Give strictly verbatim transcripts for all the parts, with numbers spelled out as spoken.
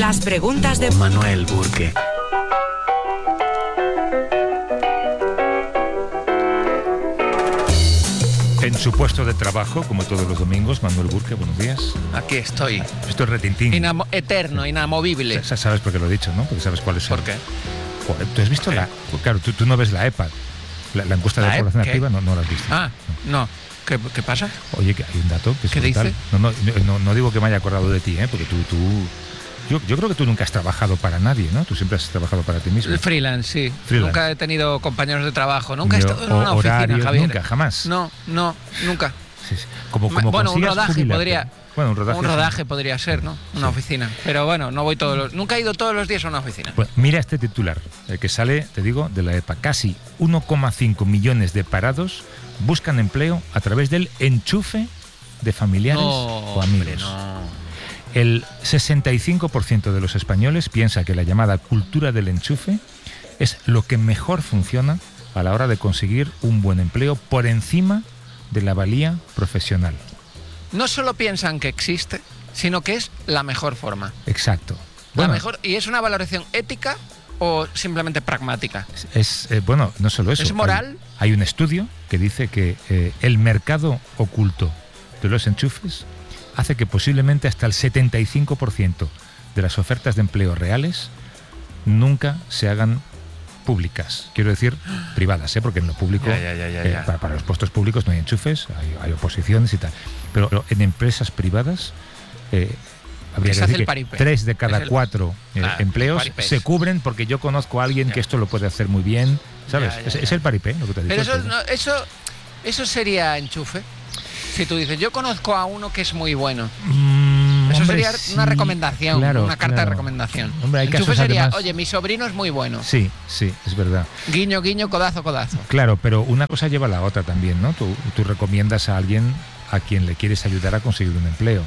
Las preguntas de Manuel Burke. En su puesto de trabajo, como todos los domingos, Manuel Burke, buenos días. Aquí estoy. Esto es retintín. Inamo eterno, inamovible. Sa- Sabes por qué lo he dicho, ¿no? Porque sabes cuál es. ¿Por el- qué? Joder, ¿tú has visto la...? Claro, tú, tú no ves la EPA. La, la encuesta de ¿La la E P? población ¿Qué? activa no, no la has visto. Ah, no. ¿Qué, qué pasa? Oye, que hay un dato que es ¿Qué brutal. dice? No, no, no, no digo que me haya acordado de ti, ¿eh? Porque tú... tú yo, yo creo que tú nunca has trabajado para nadie, ¿no? Tú siempre has trabajado para ti mismo. El freelance, sí. Freelance. Nunca he tenido compañeros de trabajo. Nunca he Ni estado en o- una oficina, horarios, Javier. nunca, jamás. No, no, nunca. Sí, sí. Como, como bueno, un consigas rodaje jubilarte. podría... Bueno, un rodaje. Un sí. rodaje podría ser, ¿no? Una Sí. oficina. Pero bueno, no voy todos los... Nunca he ido todos los días a una oficina. Bueno, mira este titular, el que sale, te digo, de la EPA. Casi uno coma cinco millones de parados buscan empleo a través del enchufe de familiares No, o amigos. hombre, no. El sesenta y cinco por ciento de los españoles piensa que la llamada cultura del enchufe es lo que mejor funciona a la hora de conseguir un buen empleo por encima de la valía profesional. No solo piensan que existe, sino que es la mejor forma. Exacto. La Bueno, mejor... ¿Y es una valoración ética o simplemente pragmática? es eh, bueno, no solo eso. ¿Es moral? Hay, hay un estudio que dice que eh, el mercado oculto de los enchufes hace que posiblemente hasta el setenta y cinco por ciento de las ofertas de empleo reales nunca se hagan públicas. Quiero decir, privadas, ¿eh? Porque en lo público, Ya, ya, ya, ya, eh, ya. para, para los puestos públicos no hay enchufes, hay, hay oposiciones y tal. Pero, pero en empresas privadas... Eh, habría Se que hace decir el que paripé. tres de cada Es el- cuatro eh, Claro, empleos paripés. se cubren porque yo conozco a alguien Ya. que esto lo puede hacer muy bien, ¿sabes? Ya, ya, es, ya. es el paripé, lo que te he Pero dicho. eso, no- eso, eso sería enchufe. Si tú dices, yo conozco a uno que es muy bueno. Mm, Eso hombre, sería una sí, recomendación, claro, una carta claro. de recomendación. Hombre, hay enchufe casos sería, además- oye, mi sobrino es muy bueno. Sí, sí, es verdad. Guiño, guiño, codazo, codazo. Claro, pero una cosa lleva a la otra también, ¿no? Tú, tú recomiendas a alguien a quien le quieres ayudar a conseguir un empleo.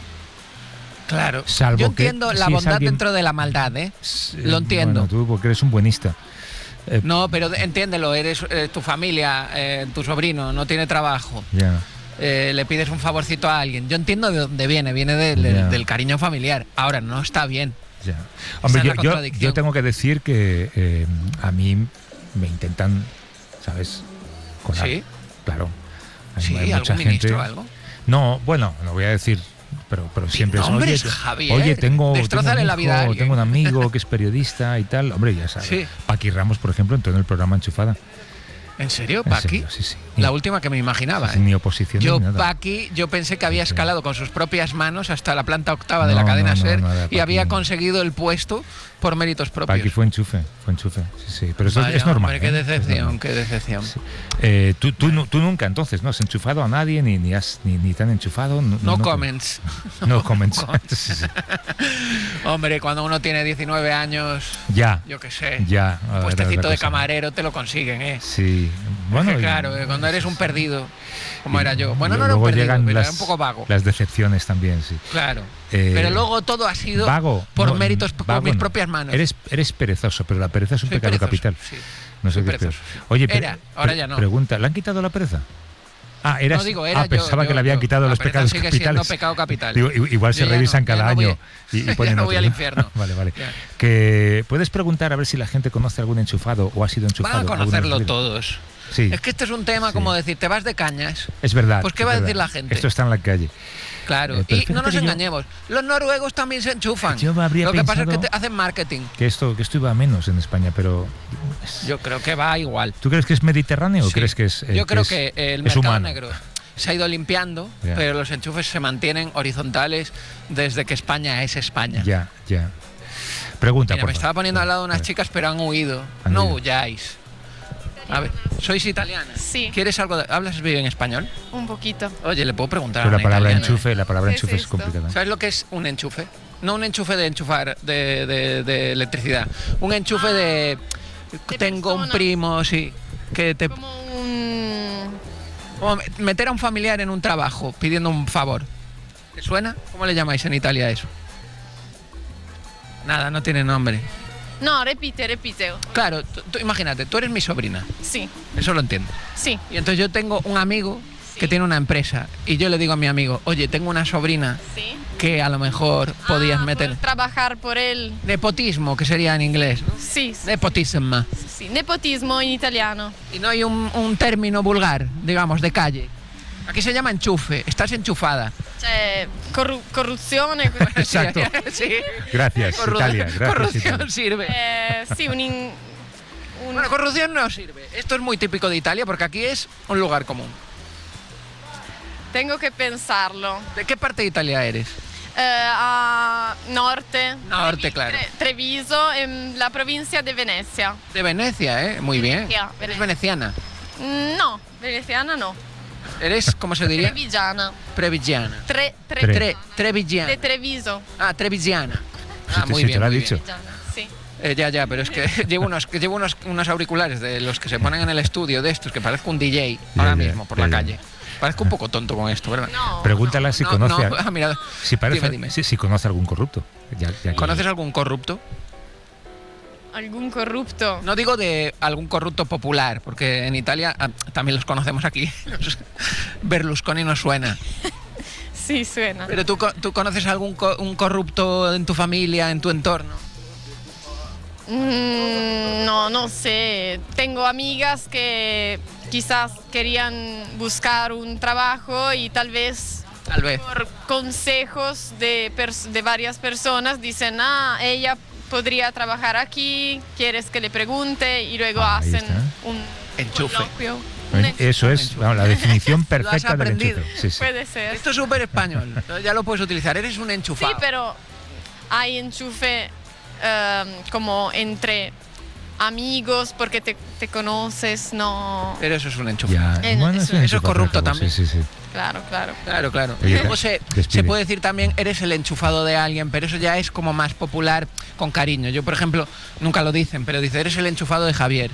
Claro. Salvo yo que entiendo la si es bondad alguien- dentro de la maldad, ¿eh? Eh, Lo entiendo. Bueno, tú porque eres un buenista. Eh, No, pero entiéndelo, eres eh, tu familia, eh, tu sobrino no tiene trabajo. Ya. Eh, le pides un favorcito a alguien. Yo entiendo de dónde viene, viene del, del- Ya. del cariño familiar. Ahora, no está bien. Ya. Hombre, es yo, la yo, contradicción. yo tengo que decir que eh, a mí me intentan, ¿sabes? Colar. ¿Sí? Claro. Hay, Sí, hay algún ministro o algo. No, bueno, no voy a decir, pero, pero siempre es, nombres, oye, Javier. oye, tengo, tengo, Destrózale un la vida a hijo, alguien. tengo un amigo que es periodista y tal. Hombre, ya sabes. Sí. Paqui Ramos, por ejemplo, entró en el programa Enchufada. ¿En serio, En Paqui? serio, sí, sí. La última que me imaginaba. Sin ¿eh? ni oposición Yo, ni nada. Paqui, yo pensé que había Sí, sí. escalado con sus propias manos hasta la planta octava de No, la cadena no, no, SER nada, y Paqui. había conseguido el puesto por méritos propios. Paqui fue enchufe, fue enchufe. Sí, sí. Pero eso Vaya, es normal. hombre, qué ¿eh? Es decepción, normal. qué decepción. Sí. Eh, tú, tú, nu- tú nunca entonces no has enchufado a nadie ni ni, has, ni, ni te han enchufado. No, No no- comments. No comments. comments. Sí, sí. Hombre, cuando uno tiene diecinueve años, Ya, yo qué sé, ya. un a ver, puestecito otra de cosa. camarero te lo consiguen, ¿eh? Sí. Bueno, Es que y- claro, eh, cuando eres un perdido, como y era yo. Bueno, no era luego un perdido, llegan pero las, era un poco vago. Las decepciones también, sí. Claro. Eh, pero luego todo ha sido vago. por no, méritos, por vago mis no. propias manos. Eres, eres perezoso, pero la pereza es un Soy pecado perezoso, capital. sí. No sé Soy qué es peor. perezoso, sí. Oye, pre- Era, ahora pre- ya no. Pregunta, ¿le han quitado la pereza? Ah, eras, No digo, era ah, pensaba yo, que yo, le habían yo. quitado La los pereza pecados sigue capitales. siendo pecado capital. Digo, i- igual se Yo ya revisan no, cada ya no voy año a- y, y ya ponen no voy otro, al ¿no? infierno. Vale, vale. Ya. Que puedes preguntar a ver si la gente conoce algún enchufado o ha sido enchufado. Van a alguna vez en conocerlo su vida. todos. Sí, Es que este es un tema Sí. como decir, te vas de cañas. es verdad. Pues, ¿qué es va a verdad. decir la gente? Esto está en la calle. Claro. Eh, pero y fíjate no nos que yo- engañemos. Los noruegos también se enchufan. Yo me habría Lo que pasa es que pensado- te hacen marketing. Que esto, que esto iba a menos en España, pero... Yo creo que va igual. ¿Tú crees que es mediterráneo o Sí. crees que es eh, Yo creo es- que el es mercado humano? negro se ha ido limpiando, Ya. pero los enchufes se mantienen horizontales desde que España es España. Ya, ya. Pregunta, Mira, por me estaba favor. poniendo al lado A unas ver. chicas, pero han huido. Han no huido. huyáis. A ver, ¿sois italiana? Sí. ¿Quieres algo de... ¿Hablas bien español? Un poquito. Oye, le puedo preguntar Pero a la una palabra italiana, ¿eh? enchufe, la palabra ¿Qué es enchufe es esto? complicada. ¿Sabes lo que es un enchufe? No un enchufe de enchufar de, de- de electricidad. Un enchufe de... De Tengo un persona. primo, sí, que te... Como un... Como meter a un familiar en un trabajo pidiendo un favor. ¿Te suena? ¿Cómo le llamáis en Italia a eso? Nada, no tiene nombre. No, repite, repite. Claro, tú, tú imagínate, tú eres mi sobrina, Sí, eso lo entiendo. sí, Y entonces yo tengo un amigo sí. que tiene una empresa y yo le digo a mi amigo, oye, tengo una sobrina Sí. que a lo mejor podías Ah, meter... por trabajar por él. Nepotismo, que sería en inglés, ¿no? Sí, sí, Nepotismo. sí. Nepotismo en italiano. Y no hay un, un término vulgar, digamos, de calle. Aquí se llama enchufe, estás enchufada. Cioè, corru- corruzione. Exacto. Sí. Gracias, Corru- Italia. Gracias, corrupción Italia. sirve. Eh, sí, un, in- un- Bueno, corrupción no sirve. Esto es muy típico de Italia porque aquí es un lugar común. Tengo que pensarlo. ¿De qué parte de Italia eres? Eh, a norte. Norte, Trevi- claro. Tre- Treviso, en la provincia de Venecia. De Venecia, ¿eh? Muy bien. Venecia, Eres Venecia. veneciana. Mm, No, veneciana no. Eres, ¿cómo se diría? Trevigiana. Previgiana. Tre, tre- Tre. Tre, Trevigiana. De Treviso. Ah, Trevigiana. Si Ah, te- muy si te bien, lo ha muy dicho. bien. Trevigiana, sí. Eh, ya, ya, pero es que llevo unos, que llevo unos, unos auriculares de los que se ponen en el estudio de estos, que parezco un D J ahora ya, mismo por ya, la ya. calle. Parezco un poco tonto con esto, ¿verdad? No. Pregúntala si No, conoce, no, a- ah, mira, si, parece, dime, dime. Si, si conoce algún corrupto. Ya- ya que- ¿Conoces algún corrupto? Algún corrupto. No digo de algún corrupto popular, porque en Italia ah, también los conocemos aquí. Los- Berlusconi no suena. Sí, suena. Pero tú, co- tú conoces algún co- un corrupto en tu familia, en tu entorno. Mm, no, no sé. Tengo amigas que quizás querían buscar un trabajo y tal vez Tal vez. por consejos de, pers- de varias personas dicen, ah, ella podría trabajar aquí, quieres que le pregunte y luego Ah, ahí hacen está. un Enchufe. coloquio. Un Bueno, enchufe. eso es vamos, la definición perfecta del aprendido. enchufe. Sí, sí. Puede ser. Esto es súper español. Ya lo puedes utilizar. Eres un Sí, enchufado. pero hay enchufe em, como entre amigos porque te, te conoces, no. Pero eso es un enchufe. Ya, En- bueno, eso- un eso es enchufe al corrupto fin y al cabo, también. Sí, sí, sí. Claro, claro. Claro, claro. Oye, Luego que- se, despide. se puede decir también, eres el enchufado de alguien, pero eso ya es como más popular con cariño. Yo, por ejemplo, nunca lo dicen, pero dice, eres el enchufado de Javier,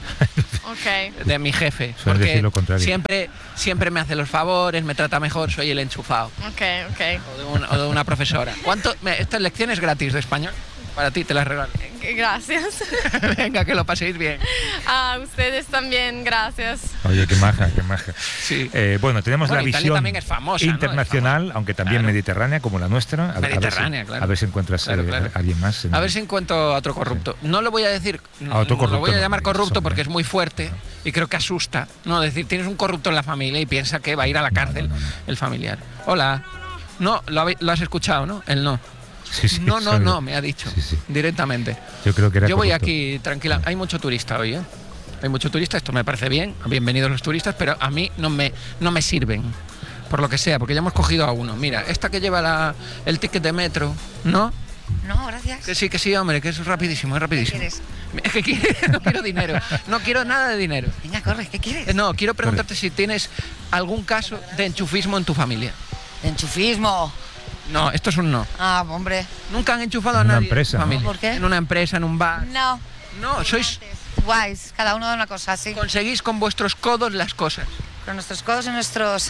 Ok. de mi jefe. Suelen Porque decir lo contrario. siempre, siempre me hace los favores, me trata mejor, soy el enchufado. Ok, ok. O de, un- o de una profesora. ¿Cuánto? me- ¿Estas lecciones gratis de español? Para ti, te las regalo. Gracias. Venga, que lo paséis bien. A ustedes también, gracias. Oye, qué maja, qué maja. Sí. Eh, bueno, tenemos Bueno, la Italia visión también es famosa, ¿no? internacional, Es aunque también Claro. mediterránea, como la nuestra. A, ver- a ver si- Mediterránea, claro. A ver si encuentras Claro, eh, claro. a alguien más. en- A ver si encuentro a otro corrupto. No lo voy a decir, A otro no corrupto lo voy a no llamar digas, corrupto hombre. porque es muy fuerte y creo que asusta. No, decir, tienes un corrupto en la familia y piensa que va a ir a la cárcel no, no, no. el familiar. Hola. No, lo, habe- lo has escuchado, ¿no? Él no. Sí, sí, No, no, sabe. no, me ha dicho Sí, sí. directamente. Yo creo que era Yo voy corrupto. aquí tranquila. Hay mucho turista hoy, ¿eh? Hay mucho turista, esto me parece bien. Bienvenidos los turistas, pero a mí no me, no me sirven. Por lo que sea, porque ya hemos cogido a uno. Mira, esta que lleva la- el ticket de metro, ¿no? No, gracias. Que sí, que sí, hombre, que es rapidísimo, es rapidísimo. ¿Qué quieres? ¿Qué quieres? No quiero dinero. No quiero nada de dinero. Venga, corre, ¿qué quieres? Eh, No, quiero preguntarte si tienes algún caso de enchufismo en tu familia. Enchufismo. No, esto es un no. Ah, hombre. Nunca han enchufado a En una nadie empresa, en tu ¿no? familia. ¿Por qué? En una empresa, en un bar. No. No, sois Guays, cada uno de una cosa, sí. conseguís con vuestros codos las cosas. Con nuestros codos y nuestros...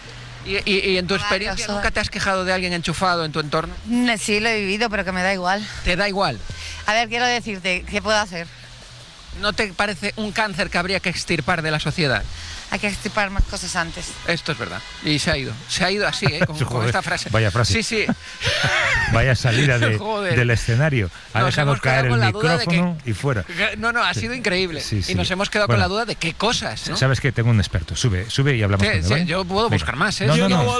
Y, y- y en tu Vale, experiencia, o sea- ¿nunca te has quejado de alguien enchufado en tu entorno? Mm, Sí, lo he vivido, pero que me da igual. ¿Te da igual? A ver, quiero decirte, ¿qué puedo hacer? ¿No te parece un cáncer que habría que extirpar de la sociedad? Hay que extirpar más cosas antes. Esto es verdad. Y se ha ido. Se ha ido así, ¿eh? Con, con Joder, esta frase. vaya frase. Sí, sí. Vaya salida de- Joder. del escenario. Ha Nos dejado hemos quedado caer el con la duda de que- micrófono y fuera. No, no, ha sido increíble. Sí, sí. Y nos hemos quedado Bueno. con la duda de qué cosas, ¿no? ¿Sabes qué? Tengo un experto. Sube, sube y hablamos Sí, con él. sí, ¿vale? yo puedo Venga. buscar más, ¿eh? No, Yo no, no no.